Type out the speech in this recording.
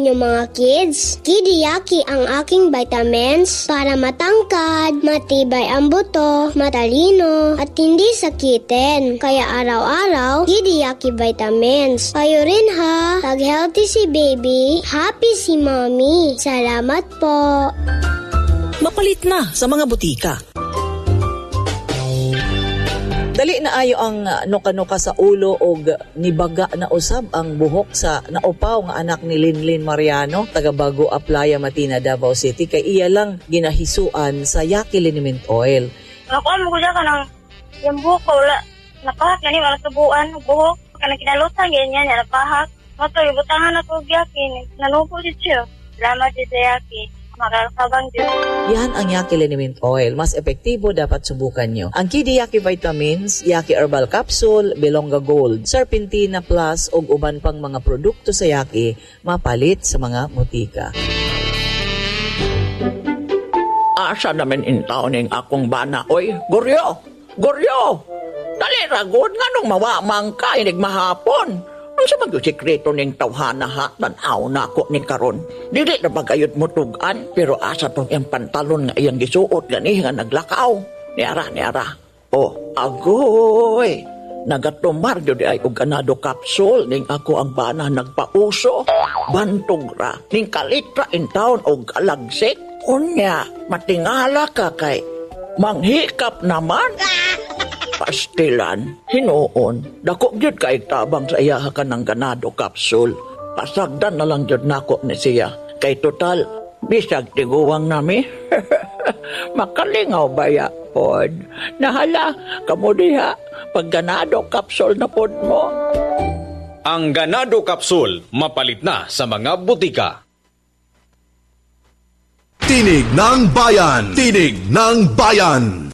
ninyo mga kids. Kidiyaki ang aking vitamins para matangkad, matibay ang buto, matalino, at hindi sakitin. Kaya araw-araw, Kidiyaki vitamins. Kayo rin ha. Pag healthy si baby, happy si mommy. Salamat po. Mapalit na sa mga butika. Dali na ayo ang nuka-nuka sa ulo og nibaga na usab ang buhok sa naupaw nga anak ni Linlin Mariano, taga Bago Aplaya, Matina, Davao City, kay iya lang ginahisuan sa Yaki Liniment Oil. Nakuha mo ko dyan ka ng yung buhok ko, wala napahak na ni, wala tubuan, buhok, kanang kinalutan, ganyan, napahak. Mato, ibutangan ako Yaki, nanupo siya. Salamat sa Yaki. Makakabang din. Yan ang Yaki Liniment Oil. Mas epektibo, dapat subukan nyo. Ang Kidiyaki Vitamins, Yaki Herbal Capsule, Belonga Gold, Serpentina Plus, ug uban pang mga produkto sa Yaki, mapalit sa mga butika. Asa namin intaw ning akong bana, oy, Goryo! Goryo! Dali ragod, nga nung mawamang ka, inig mahapon. Ang sa mag-sikreto ning tawhana ha, tanaw na ako ni karon. Dili na magayod mo tugan, pero asa tong iyang pantalon nga iyang gisuot gani nga naglakaw. Niara. Oh, agoy! Nagatumar yun ay og ganado capsule ning ako ang bana nagpauso. Bantog ra, ning kalitra in town og kalagsik. Unya, matingala ka kay manghikap naman. Pastilan, hinuon, dako gyud kay tabang sa iya ka ng ganado capsule. Pasagdan na lang gyud nako ni siya. Kay total, bisag tiguwang nami. Makalingaw baya pod. Nahala, kamo diha, pag ganado capsule na pod mo. Ang ganado capsule, mapalit na sa mga butika. Tinig ng Bayan! Tinig ng Bayan!